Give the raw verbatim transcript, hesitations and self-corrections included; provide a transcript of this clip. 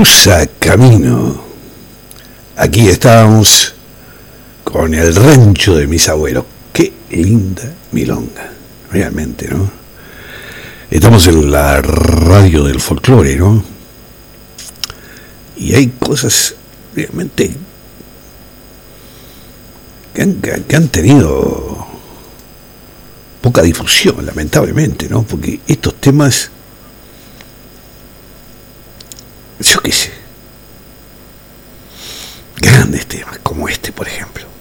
Cruza Camino. Aquí estamos con el rancho de mis abuelos. Qué linda milonga, realmente, ¿no? Estamos en la radio del folclore, ¿no? Y hay cosas realmente que han, que han tenido poca difusión, lamentablemente, ¿no? Porque estos temas, yo qué sé, grandes temas como este, por ejemplo,